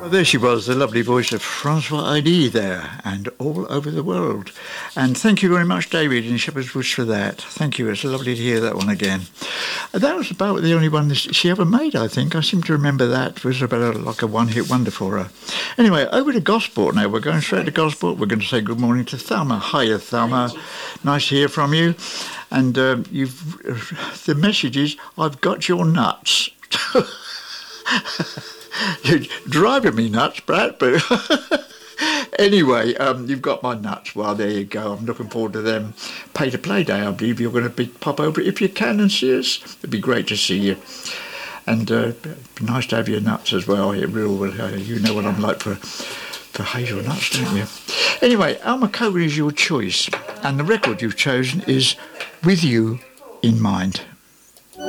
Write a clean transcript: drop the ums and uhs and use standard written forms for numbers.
Well, there she was, the lovely voice of Francois Hardy there, and all over the world. And thank you very much, David in Shepherd's Bush, for that. Thank you. It's lovely to hear that one again. That was about the only one she ever made, I think. I seem to remember that. It was about like a one-hit wonder for her. Anyway, over to Gosport now. We're going straight to Gosport. We're going to say good morning to Thelma. Hiya, Thelma. Nice to hear from you. And the message is, I've got your nuts. You're driving me nuts, Brad, but anyway, you've got my nuts. Well, there you go. I'm looking forward to them. Pay to Play Day, I believe you're going to pop over if you can and see us. It'd be great to see you. And it'd be nice to have your nuts as well. It will, you know what I'm like for hazelnuts, don't you? Anyway, Alma Cogan is your choice. And the record you've chosen is With You in Mind.